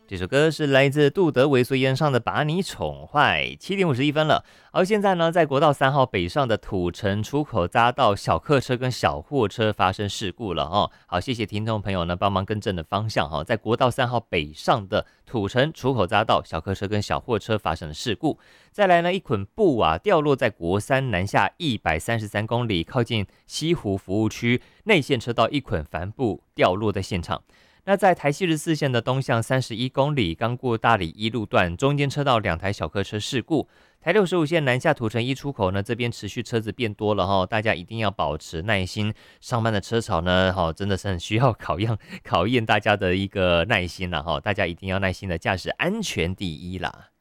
这首歌是来自杜德伟所演唱的《把你宠坏》。7:51了。而现在呢，在国道3号北上的土城出口匝道，小客车跟小货车发生事故了哦。好，谢谢听众朋友呢帮忙更正的方向哈，在国道3号北上的土城出口匝道，小客车跟小货车发生了事故。再来呢，一捆布瓦掉落在国三南下133公里，靠近西湖服务区内线车道，一捆帆布掉落在现场。那在台西14线的东向31公里，刚过大里一路段，中间车道2台小客车事故。台65线南下土城一出口呢，这边持续车子变多了哈，大家一定要保持耐心。上班的车潮呢，真的是很需要考验大家的一个耐心了哈，大家一定要耐心的驾驶，安全第一啦。